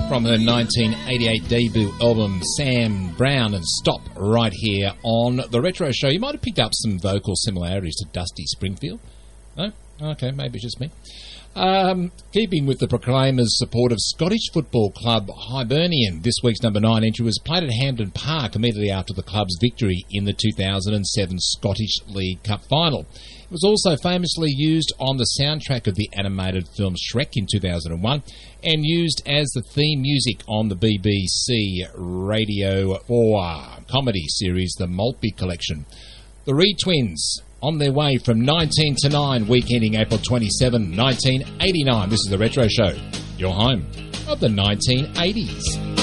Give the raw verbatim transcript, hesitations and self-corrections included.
from her nineteen eighty-eight debut album, Sam Brown, and Stop, right here on The Retro Show. You might have picked up some vocal similarities to Dusty Springfield. No? Okay, maybe it's just me. Um, keeping with the Proclaimers' support of Scottish football club Hibernian, this week's number nine entry was played at Hampden Park immediately after the club's victory in the two thousand seven Scottish League Cup final. It was also famously used on the soundtrack of the animated film Shrek in two thousand one and used as the theme music on the B B C Radio four comedy series The Maltby Collection. The Reed Twins, on their way from nineteen to nine, week ending April twenty-seventh, nineteen eighty-nine. This is The Retro Show, your home of the nineteen eighties.